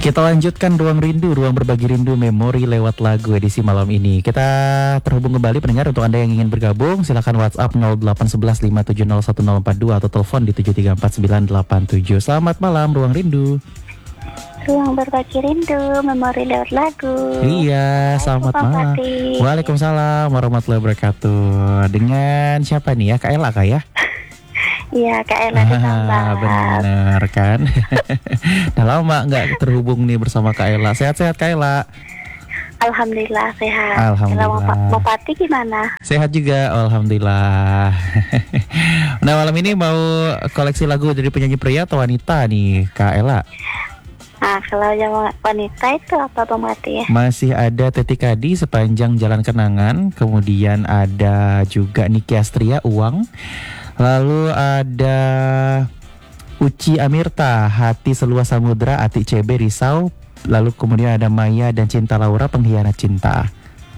Kita lanjutkan ruang rindu, ruang berbagi rindu memori lewat lagu edisi malam ini. Kita terhubung kembali pendengar. Untuk Anda yang ingin bergabung, silakan WhatsApp 0811 570 1042 atau telepon di 7349987. Selamat malam ruang rindu. Ruang berbagi rindu, memori lewat lagu. Iya, selamat malam. Waalaikumsalam warahmatullahi wabarakatuh. Dengan siapa nih ya? Kak Ella kah ya? Iya, Kak Ella di Sambas. Bener kan? Udah lama nggak terhubung nih bersama Kak Ella. Sehat-sehat Kak Ella? Alhamdulillah sehat. Alhamdulillah. Kalau Mau Pati gimana? Sehat juga, alhamdulillah. Nah, malam ini mau koleksi lagu dari penyanyi pria atau wanita nih Kak Ella? Nah, kalau yang wanita itu apa Bang Pati ya? Masih ada Teti Kadi, Sepanjang Jalan Kenangan. Kemudian ada juga Niki Astria, Uang. Lalu ada Uci Amirta, Hati Seluas Samudra, Ati CB Risau. Lalu kemudian ada Maya dan Cinta Laura, Pengkhianat Cinta.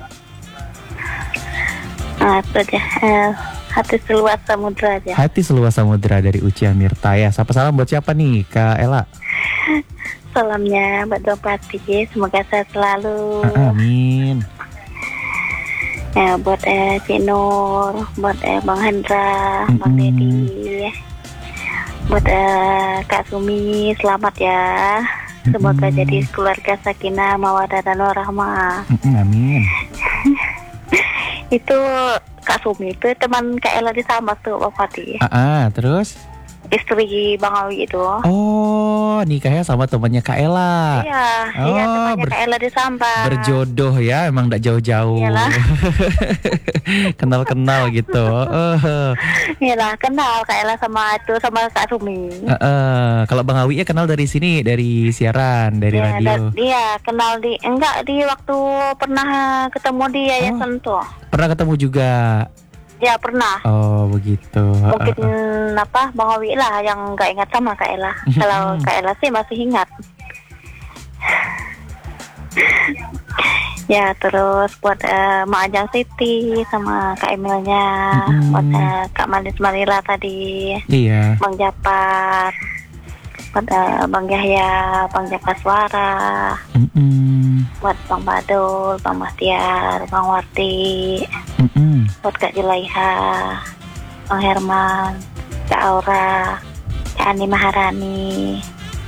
Nah, itu aja. Hati Seluas Samudra aja. Hati Seluas Samudra dari Uci Amirta ya. Sapa salam buat siapa nih Kak Ella? Salamnya buat Bang Pati, semoga sehat selalu. Amin. Ya, buat Cik Nur, buat Bang Hendra, Bang Dedi, buat Kak Sumi, selamat ya. Semoga jadi keluarga sakinah, mawaddah dan warahmah. Amin. Itu Kak Sumi itu teman Kak Ella di Sambas tuh Bang Pati. Terus? Istri Bang Awi itu. Oh, nikahnya sama temannya Kak Ella. Iya, iya temannya Kak Ella di Sambas. Berjodoh ya, emang gak jauh-jauh. Iyalah. Kenal-kenal gitu. Iyalah, kenal Kak Ella sama Kak Sumi. Kalau Bang Awi ya kenal dari sini, dari siaran, dari radio. Iya, kenal di waktu pernah ketemu di yayasan tuh. Pernah ketemu juga. Ya pernah. Oh begitu. Mungkin Bang Awi lah yang nggak ingat sama Kak Ella. Kalau Kak Ella sih masih ingat. Ya terus buat Mak Ajang Siti sama Kak Emilnya, buat Kak Manis Manila tadi. Iya. Bang Japar, buat Bang Yahya, Bang Jaka Suara, buat Bang Badul, Bang Bahtiar, Bang Warti, buat Kak Julaiha, Bang Herman, Kak Aura, Kak Ani Maharani.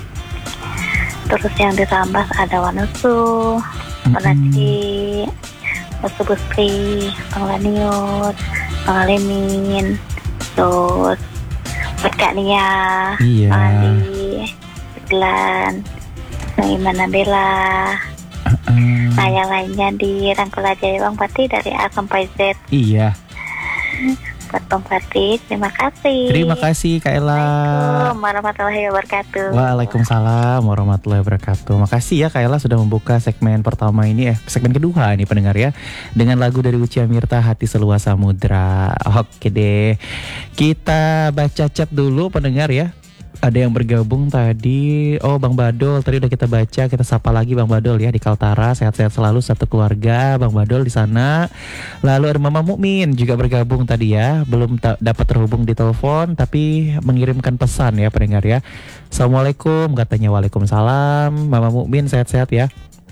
Terus yang di Sambas ada Wanusu, Wanaci, Wasu Busri, Bang Laniut, Bang Alemin, terus buat Kak Nia, Bang Andi, Glan, Bang Iman Nabila. Nah yang lainnya di Rangkul aja ya Bang Pati dari A sampai Z. Iya. Buat Bang Pati, terima kasih. Terima kasih Kak Ella. Assalamualaikum warahmatullahi wabarakatuh. Waalaikumsalam warahmatullahi wabarakatuh. Makasih ya Kak Ella sudah membuka segmen pertama ini, segmen kedua ini pendengar ya, dengan lagu dari Uci Amirta, Hati Seluas Samudra. Oke deh, kita baca chat dulu pendengar ya. Ada yang bergabung tadi. Oh Bang Badol tadi udah kita baca. Kita sapa lagi Bang Badol ya di Kaltara. Sehat-sehat selalu satu keluarga Bang Badol di sana. Lalu ada Mama Mukmin juga bergabung tadi ya. Belum dapat terhubung di telepon tapi mengirimkan pesan ya pendengar ya. Assalamualaikum katanya. Waalaikumsalam. Mama Mukmin sehat-sehat ya.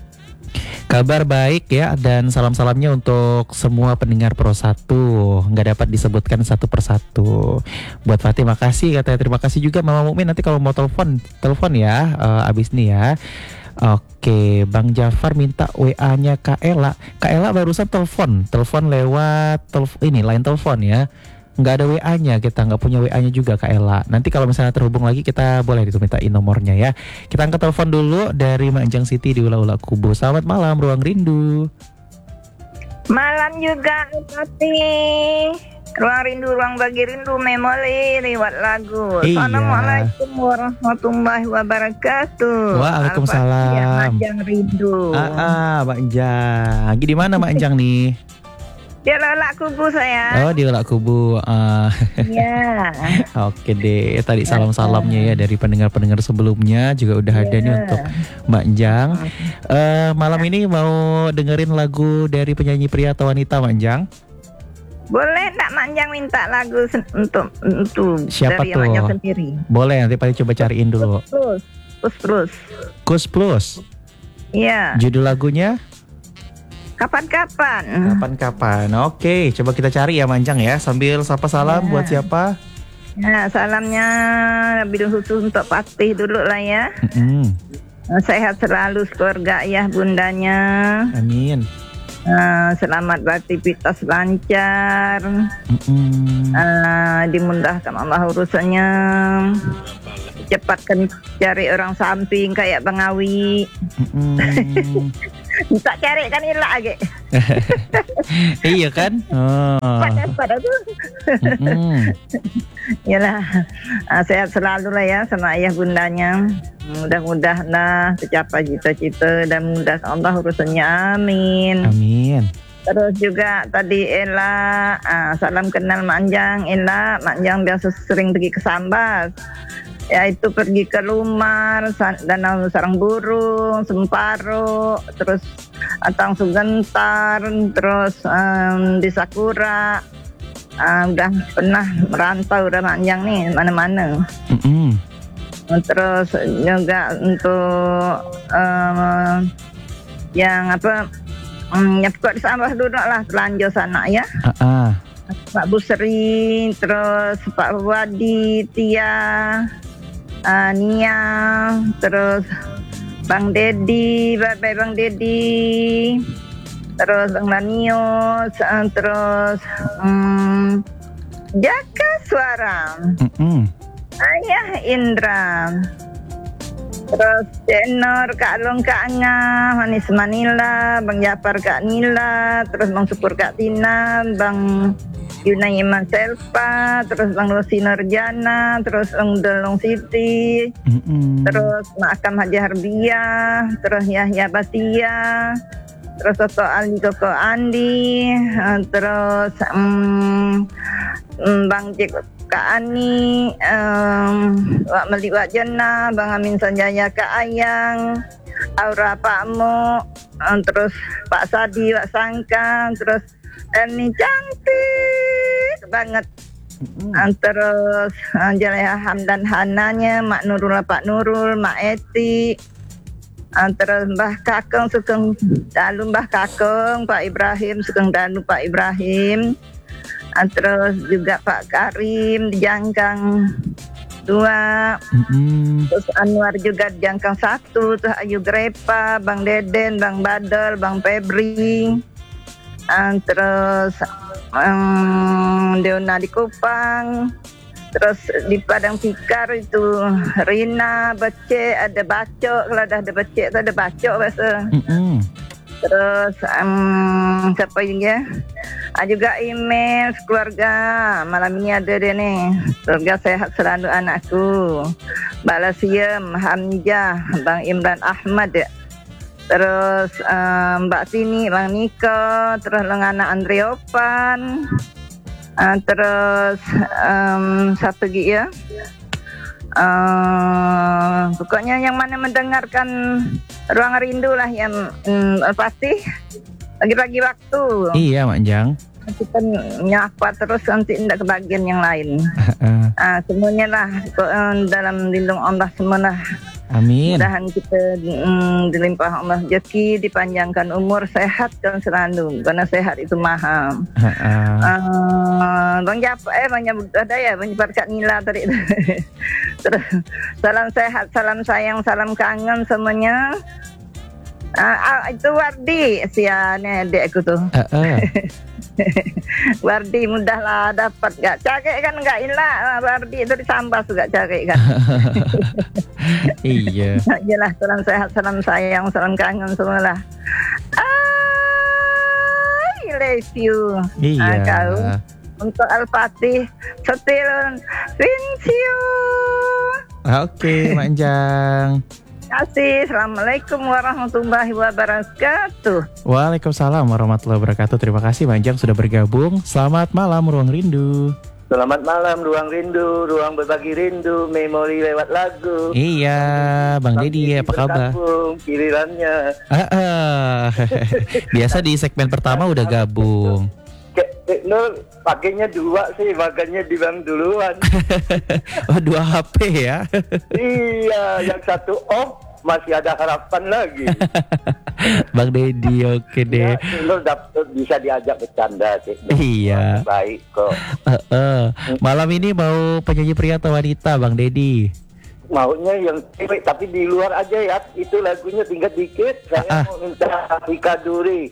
Kabar baik ya, dan salam-salamnya untuk semua pendengar Pro 1. Nggak dapat disebutkan satu persatu. Buat Fatih makasih katanya. Terima kasih juga Mama Mukmin. Nanti kalau mau telepon ya abis nih ya. Oke, Bang Jafar minta WA-nya Kak Ella. Kak Ella barusan telepon lewat line telepon ya. Nggak ada WA-nya, kita nggak punya WA-nya juga Kak Ella. Nanti kalau misalnya terhubung lagi kita boleh dimintain nomornya ya. Kita angkat telepon dulu dari Mak Ajang Siti di Ula-Ula Kubu. Selamat malam Ruang Rindu. Malam juga Pati. Ruang Rindu, ruang bagi rindu, memori lewat lagu. Iya. Assalamualaikum warahmatullahi wabarakatuh. Waalaikumsalam. Mak Ajang Rindu. Mak Ajang. Lagi di mana Mak Ajang nih? Dia Ula Kubu saya. Oh di Ula Kubu. Iya. Oke deh. Tadi salam-salamnya ya dari pendengar-pendengar sebelumnya juga udah ada nih untuk Mbak Ajang. Malam ini mau dengerin lagu dari penyanyi pria atau wanita Mbak Ajang? Boleh tak Mak Ajang minta lagu untuk siapa dari tuh? Mak Ajang sendiri. Boleh, nanti Pak coba cariin dulu. Kus Plus. Kus Plus. Iya. Judul lagunya? Kapan-kapan. Kapan-kapan. Oke, coba kita cari ya Manjang ya. Sambil sapa salam buat siapa? Ya, salamnya bidung khusus untuk Patih dulu lah ya. Sehat selalu keluarga ayah bundanya. Amin. Selamat beraktivitas lancar. Dimudahkan Allah urusannya. Cepatkan cari orang samping kayak Bang Awi. Tak cari kan hilang lagi. Iya kan? Pada tuh. Yalah, sehat selalu lah ya sama ayah bundanya. Mudah-mudahan lah tercapai cita-cita dan mudah Allah urusannya. Amin. Amin. Terus juga tadi Ella, salam kenal Manjang. Ella, Manjang biasa sering pergi ke Sambas. Yaitu pergi ke Lumar, Danau Sarang Burung, Semparo, terus Atang Sugentar, terus di Sakura. Udah pernah merantau udah Manjang nih mana-mana. Terus juga untuk yang apa yang pokok di Sambas dulu lah telanjur sana ya. Pak Busri, terus Pak Wadi, Tia, Nia, terus Bang Dedi, Bang Dedi, terus Bang Lanius, terus Jaka Suara, Ayah Indra, terus Tenor Kak Long Kak Nga, Manis Manila, Bang Japar Kak Nila, terus Bang Syukur Kak Tina, Bang Yunai Iman Selpa, terus Bang Lucy Nurjana, terus Bang Delong Siti, terus Makam Haji Harbiah, terus Yahya Batia, terus Toto Ali Koko Andi, terus Bang Cik Kak Ani, Wak Melik Wak Jena, Bang Amin Sanjaya Kak Ayang, Aura Pak Mo, terus Pak Sadi Wak Sangkang, terus ini cantik banget. Terus Jalaiha Hamdan Hananya, Mak Nurul Pak Nurul, Mak Eti, terus Mbah Kakeng Sugeng Dalu Mbah Kakeng, Pak Ibrahim Sugeng Dalu Pak Ibrahim, terus juga Pak Karim di Jangkang 2, terus Anwar juga di Jangkang 1, terus Ayu Grepa, Bang Deden, Bang Badel, Bang Febri, terus Deona di Kupang, terus di Padang Tikar itu Rina, Becek, ada Bacok, kalau ada Becek itu ada Bacok biasa. Terus siapa ya? Juga email keluarga malam ini ada dia nih. Keluarga sehat selalu anakku. Mbak Lasiem, Hamzah, Bang Imran Ahmad ya. Terus Mbak Tini, Bang Niko, terus Lengana Andriopan, terus satu lagi ya. Pokoknya yang mana mendengarkan Ruang Rindu lah yang pasti bagi-bagi waktu. Iya Manjang. Kita nyapa terus nanti tidak kebagian yang lain. Semuanya lah dalam lindung Allah semua lah. Amin. Mudahan kita dilimpah Allah rezeki, dipanjangkan umur, sehat kan selalu, karena sehat itu mahal. Bang Japa, Bang Nyabut ada ya, Bang Jepar Kak Nila tadi. Terus salam sehat, salam sayang, salam kangen semuanya. Itu Wardi, sianya adekku tuh. Wardi mudahlah dapat, gak cakek kan, gak ilah. Wardi itu disambas gak cakek kan. Iya. Jelas salam sehat, salam sayang, salam kangen semua lah. I love you. Iya. Kau untuk Al-Fatih Setil Vinciu. Oke, Manjang. Kasih. Assalamualaikum warahmatullahi wabarakatuh. Waalaikumsalam warahmatullahi wabarakatuh. Terima kasih Manjang sudah bergabung. Selamat malam Ruang Rindu. Selamat malam Ruang Rindu, ruang berbagi rindu, memori lewat lagu. Iya, Bang Dedi apa kabar? Gilirannya. Biasa di segmen pertama udah gabung. Nur pakainya 2 sih, makanya dibilang duluan. Oh, 2 HP ya? Iya, yang satu off masih ada harapan lagi. Bang Dedi, oke deh. Ya, Nur bisa diajak bercanda sih. Iya. Baik kok. Malam ini mau penyanyi pria atau wanita, Bang Dedi? Maunya yang cewek, tapi di luar aja ya. Itu lagunya tinggal dikit. Saya mau minta Rafika Duri.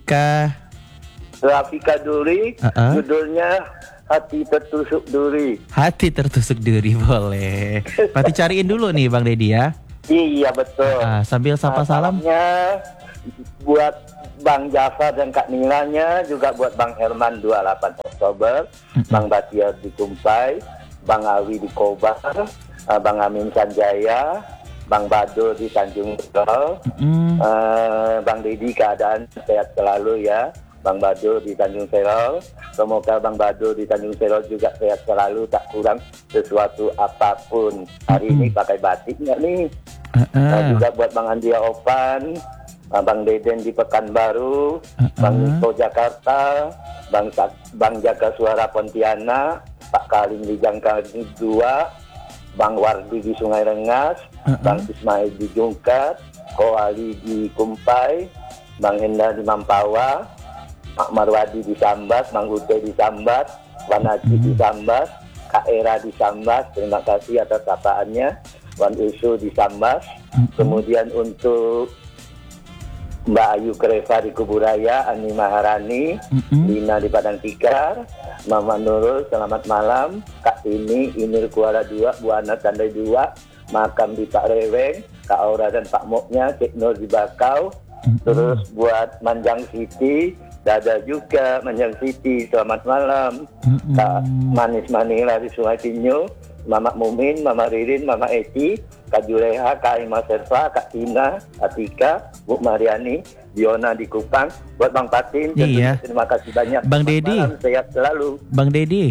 Rafika Duri, judulnya Hati Tertusuk Duri. Hati Tertusuk Duri, boleh. Berarti cariin dulu nih Bang Dedi ya. Iya betul. Sambil sapa salam. Salamnya buat Bang Jafar dan Kak Nilanya, juga buat Bang Herman 28 Oktober, Bang Batiar di Kumpai, Bang Awi di Kobar, Bang Amin Sanjaya, Bang Badul di Tanjung Selol, Bang Dedi keadaan sehat selalu ya, Bang Badul di Tanjung Selol. Semoga Bang Badul di Tanjung Selol juga sehat selalu, tak kurang sesuatu apapun. Hari ini pakai batik nggak nih? Juga buat Bang Andria Opan, Bang Deden di Pekanbaru, Bang Niko Jakarta, Bang Jaga Suara Pontianak, Pak Kalim di Jangkar 2, Bang Wardi di Sungai Rengas, Bang Ismail di Jungkat, Ko Ali di Kumpai, Bang Hendra di Mampawa, Mak Marwadi di Sambas, Bang Ute di Sambas, Wan Haji di Sambas, Kak Era di Sambas, terima kasih atas sapaannya, Wan Usu di Sambas, kemudian untuk Mbak Ayu Kreva di Kuburaya, Ani Maharani, Lina di Padang Tikar, Mama Nurul, selamat malam, Kak Tini, Inir Kuala 2, Bu Ana Tandai 2, Makam di Pak Reweng, Kak Aura dan Pak Moknya, Cik Nur di Bakau, terus buat Manjang City, Dada juga Manjang City, selamat malam, Kak Manis Manila di Sungai Tinyu, Mama Mumin, Mama Ririn, Mama Eci, Kak Juleha, Kak Ima Serva, Kak Tina, Atika, Bu Mariani, Diona di Kupang, buat Bang Patin, terima kasih banyak. Bang Dedi, sehat selalu. Bang Dedi,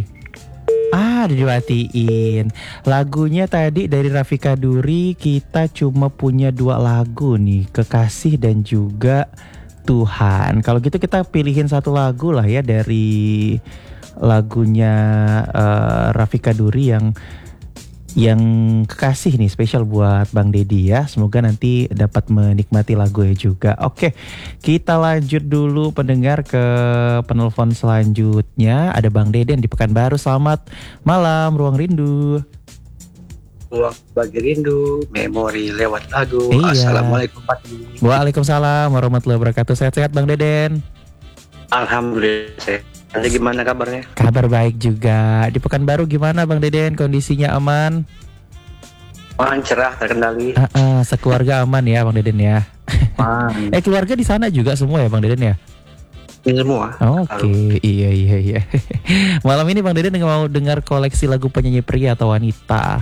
dimatiin. Lagunya tadi dari Rafika Duri, kita cuma punya 2 lagu nih, Kekasih dan juga Tuhan. Kalau gitu kita pilihin 1 lagu lah ya dari lagunya Rafika Duri yang Kekasih nih, spesial buat Bang Dedi ya. Semoga nanti dapat menikmati lagunya juga. Oke, kita lanjut dulu pendengar ke penelpon selanjutnya. Ada Bang Deden di Pekanbaru. Selamat malam, Ruang Rindu. Ruang Bagi Rindu, memori lewat lagu. Iya. Assalamualaikum Pak. Waalaikumsalam warahmatullahi wabarakatuh. Sehat-sehat Bang Deden? Alhamdulillah sehat. Anda gimana kabarnya? Kabar baik juga. Di Pekanbaru gimana Bang Deden? Kondisinya aman? Aman, cerah, terkendali. Sekeluarga aman ya Bang Deden ya? Keluarga di sana juga semua ya Bang Deden ya? Semua. Oke, iya. Malam ini Bang Deden mau dengar koleksi lagu penyanyi pria atau wanita?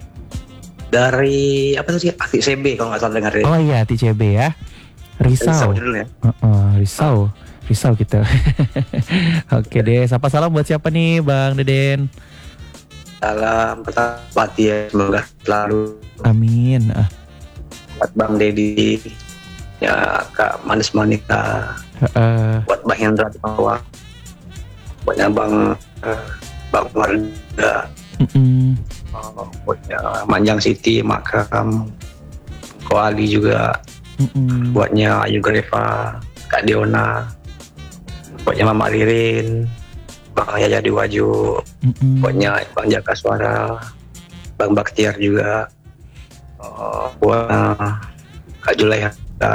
Dari apa tuh sih? Ati CB kalau nggak salah dengar. Oh iya, Ati CB ya. Risau judulnya. Risau gitu. Oke deh, sapa salam buat siapa nih Bang Deden? Salam Pati ya, semoga selalu. Amin. Buat Bang Dedi, ya Kak Manis Monika, buat Bang Hendra di bawah, buatnya Bang Warga, buatnya Manjang City, Makam, Koali juga, buatnya Ayu Greva, Kak Diona, buatnya Mama Ririn, Bang Yaya Diwaju, buatnya Bang Jaga Suara, Bang Baktiar juga, buat Kak Juleha,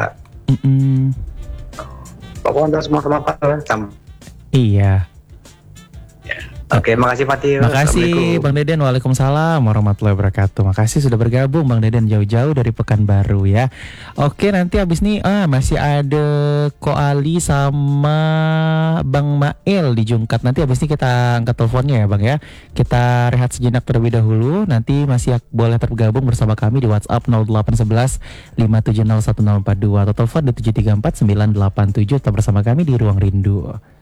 pokoknya semua sama. Iya. Oke, makasih Fatih. Makasih Bang Deden. Waalaikumsalam warahmatullahi wabarakatuh. Makasih sudah bergabung Bang Deden jauh-jauh dari Pekanbaru ya. Oke, nanti abis nih masih ada Ko Ali sama Bang Mail di Jungkat. Nanti abis ini kita angkat teleponnya ya Bang ya. Kita rehat sejenak terlebih dahulu. Nanti masih boleh tergabung bersama kami di WhatsApp 0811 5701042 atau telepon di 734 987. Tetap bersama kami di Ruang Rindu.